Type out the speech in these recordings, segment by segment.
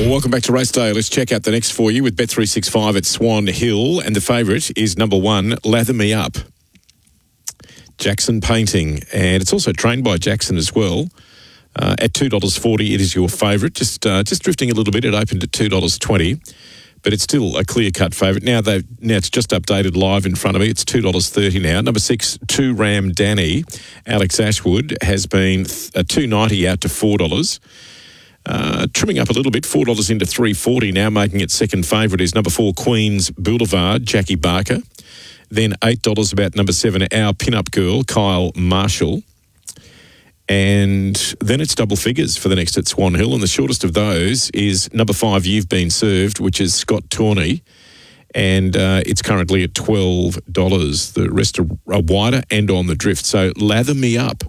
Well, welcome back to Race Day. Let's check out the next for you with Bet365 at Swan Hill. And the favourite is number 1, Lather Me Up. Jackson Painting. And it's also trained by Jackson as well. At $2.40, it is your favourite. Just drifting a little bit. It opened at $2.20. But it's still a clear-cut favourite. Now it's just updated live in front of me. It's $2.30 now. Number 6, 2 Ram Danny. Alex Ashwood has been $2.90 out to $4. Trimming up a little bit, $4 into $3.40 now, making it second favourite is number 4, Queen's Boulevard, Jackie Barker. Then $8 about number 7, Our Pin-Up Girl, Kyle Marshall. And then it's double figures for the next at Swan Hill, and the shortest of those is number 5, You've Been Served, which is Scott Tawney, and it's currently at $12. The rest are wider and on the drift. So Lather Me Up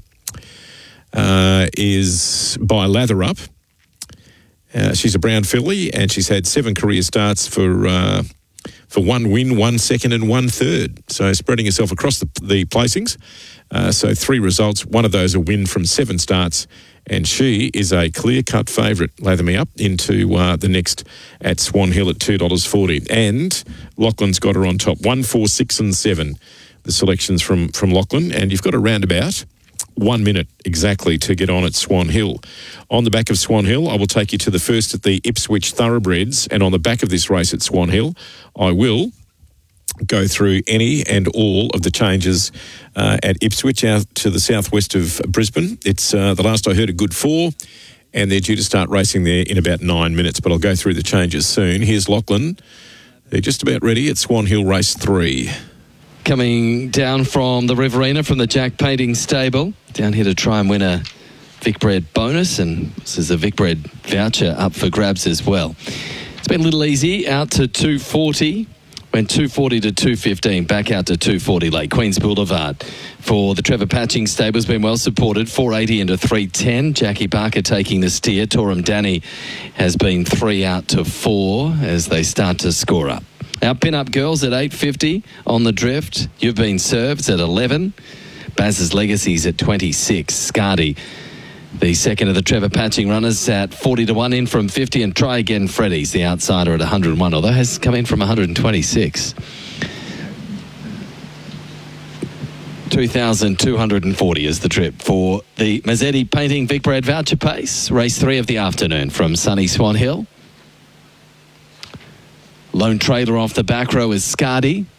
is by Lather Up. She's a brown filly, and she's had 7 career starts for 1 win, 1 second and 1 third. So spreading herself across the placings. So 3 results, 1 of those a win from 7 starts, and she is a clear-cut favourite. Lather Me Up into the next at Swan Hill at $2.40. And Lachlan's got her on top, 1, 4, 6 and 7, the selections from Lachlan, and you've got a roundabout 1 minute exactly to get on at Swan Hill. On the back of Swan Hill, I will take you to the first at the Ipswich Thoroughbreds, and on the back of this race at Swan Hill, I will go through any and all of the changes at Ipswich out to the southwest of Brisbane. It's the last I heard a good 4, and they're due to start racing there in about 9 minutes, but I'll go through the changes soon. Here's Lachlan. They're just about ready at Swan Hill Race 3. Coming down from the Riverina from the Jack Painting stable, down here to try and win a Vicbred bonus, and this is a Vicbred voucher up for grabs as well. It's been a little easy, out to 240, went 240 to 215, back out to 240 late. Queen's Boulevard for the Trevor Patching stable has been well supported, 480 into 310. Jackie Barker taking the steer. Torum Danny has been 3 out to 4 as they start to score up. Our Pin-Up Girls at $8.50 on the drift. You've Been Served at 11. Baz's Legacies at 26. Scardy, the second of the Trevor Patching runners, at 40 to 1 in from 50. And Try Again Freddy's the outsider at 101, although has come in from 126. 2,240 is the trip for the Mazzetti Painting Vicbred voucher pace. Race 3 of the afternoon from sunny Swan Hill. Lone Trailer off the back row is Scardy.